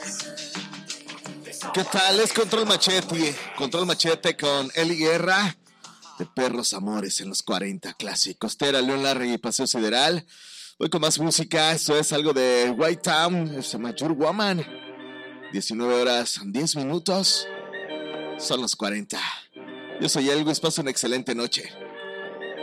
¿Qué tal? Es Control Machete con Eli Guerra de Perros Amores en los 40 clásicos. Tera, León Larregui, Paseo Sideral. Voy con más música. Esto es algo de White Town. Se llama Your Woman. 19 horas 10 minutos. Son los 40. Yo soy Elvis. Paso una excelente noche.